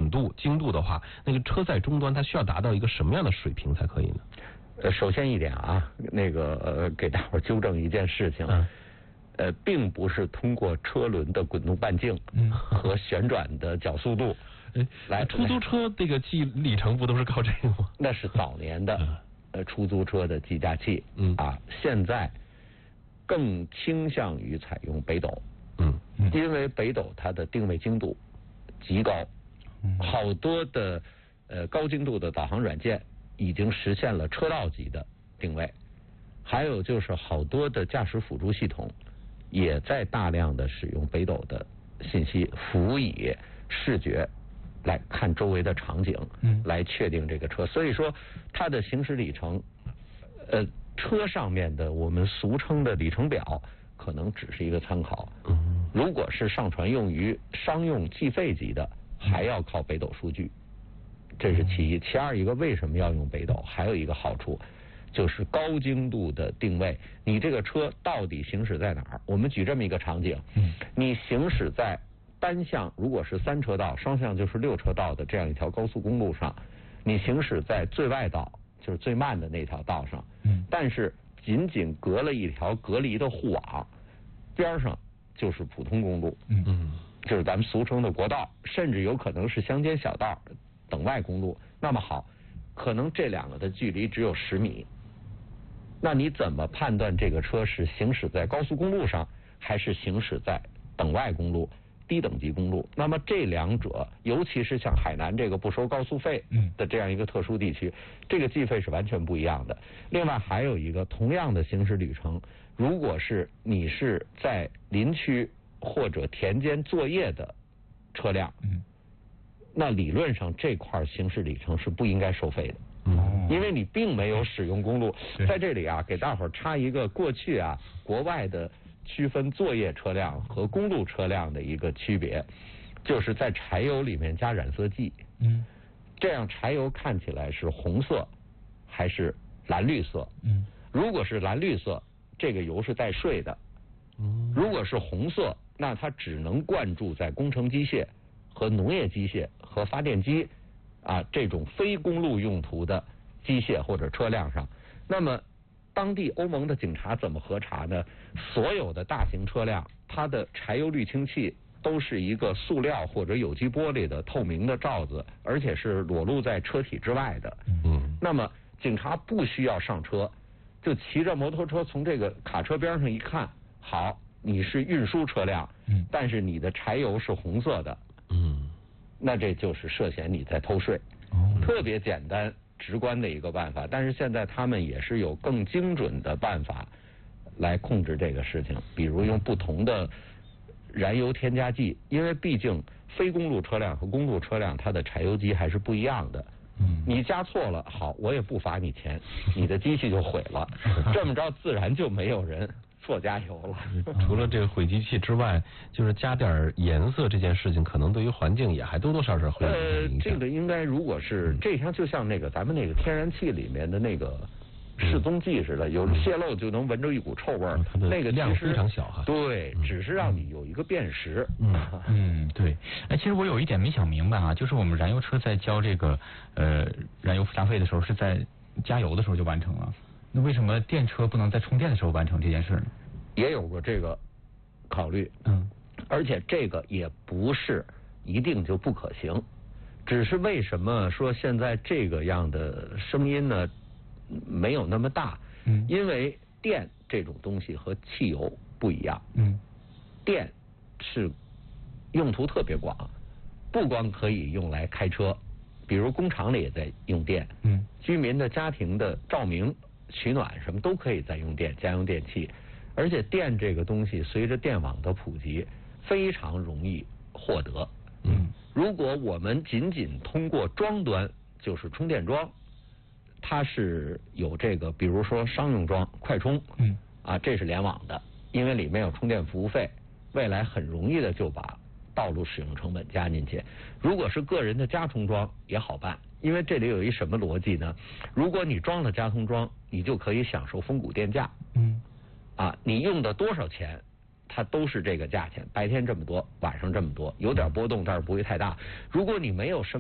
度、精度的话，那个车载终端它需要达到一个什么样的水平才可以呢？ 首先一点啊，给大伙纠正一件事情。并不是通过车轮的滚动半径和旋转的角速度来。 出租车这个记里程不都是靠这个吗？ 那是早年的出租车的计价器现在更倾向于采用北斗。因为北斗它的定位精度极高，好多的高精度的导航软件已经实现了车道级的定位，还有就是好多的驾驶辅助系统也在大量的使用北斗的信息，辅以视觉来看周围的场景，来确定这个车。所以说它的行驶里程，车上面的我们俗称的里程表可能只是一个参考。如果是上传用于商用计费级的，还要靠北斗数据，这是其一。其二一个为什么要用北斗？还有一个好处。就是高精度的定位，你这个车到底行驶在哪儿？我们举这么一个场景，你行驶在单向如果是3车道，双向就是6车道的这样一条高速公路上，你行驶在最外道，就是最慢的那条道上，但是仅仅隔了一条隔离的护网，边上就是普通公路，就是咱们俗称的国道，甚至有可能是乡间小道、等外公路。那么好，可能这两个的距离只有10米。那你怎么判断这个车是行驶在高速公路上，还是行驶在等外公路、低等级公路？那么这两者，尤其是像海南这个不收高速费的这样一个特殊地区，这个计费是完全不一样的。另外还有一个，同样的行驶旅程，如果是你是在林区或者田间作业的车辆，那理论上这块行驶里程是不应该收费的。因为你并没有使用公路。在这里给大伙儿插一个过去国外的区分作业车辆和公路车辆的一个区别，就是在柴油里面加染色剂。这样柴油看起来是红色还是蓝绿色？如果是蓝绿色，这个油是带税的。如果是红色，那它只能灌注在工程机械和农业机械和发电机这种非公路用途的机械或者车辆上。那么当地欧盟的警察怎么核查呢？所有的大型车辆，它的柴油滤清器都是一个塑料或者有机玻璃的透明的罩子，而且是裸露在车体之外的。那么警察不需要上车，就骑着摩托车从这个卡车边上一看，好，你是运输车辆，但是你的柴油是红色的，那这就是涉嫌你在偷税。特别简单直观的一个办法，但是现在他们也是有更精准的办法来控制这个事情，比如用不同的燃油添加剂，因为毕竟非公路车辆和公路车辆它的柴油机还是不一样的。你加错了，好，我也不罚你钱，你的机器就毁了，这么着自然就没有人做加油了。 除了这个毁机器之外，就是加点颜色这件事情，可能对于环境也还多多少少会有影响。 这个应该如果是这样，就像咱们那个天然气里面的那个示踪剂似的，有泄漏就能闻着一股臭味儿，那个量非常小对，只是让你有一个辨识。 对。其实我有一点没想明白就是我们燃油车在交这个燃油附加费的时候，是在加油的时候就完成了，那为什么电车不能在充电的时候完成这件事呢？ 也有过这个考虑，而且这个也不是一定就不可行，只是为什么说现在这个样的声音呢没有那么大？因为电这种东西和汽油不一样，电是用途特别广，不光可以用来开车，比如工厂里也在用电，居民的家庭的照明、取暖什么都可以在用电，家用电器。而且电这个东西随着电网的普及非常容易获得。如果我们仅仅通过桩端，就是充电桩，它是有这个比如说商用桩快充，这是联网的，因为里面有充电服务费，未来很容易的就把道路使用成本加进去。如果是个人的加充桩也好办，因为这里有一什么逻辑呢？如果你装了加充桩，你就可以享受峰谷电价。你用的多少钱它都是这个价钱，白天这么多，晚上这么多，有点波动但是不会太大。如果你没有